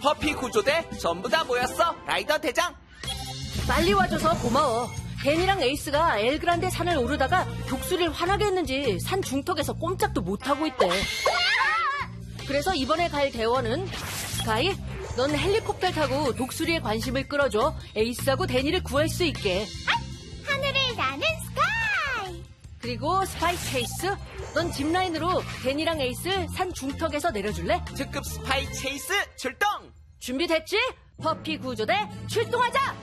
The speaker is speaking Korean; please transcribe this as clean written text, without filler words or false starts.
퍼피 구조대 전부 다 모였어, 라이더 대장. 빨리 와줘서 고마워. 댄이랑 에이스가 엘그란데 산을 오르다가 독수리를 화나게 했는지 산 중턱에서 꼼짝도 못하고 있대. 그래서 이번에 갈 대원은 스카이, 넌 헬리콥터 타고 독수리의 관심을 끌어줘 에이스하고 댄이를 구할 수 있게. 하늘을 나는 스카이. 그리고 스파이 체이스, 넌 짚라인으로 댄이랑 에이스 산 중턱에서 내려줄래? 특급 스파이 체이스 출동. 준비됐지? 퍼피 구조대 출동하자!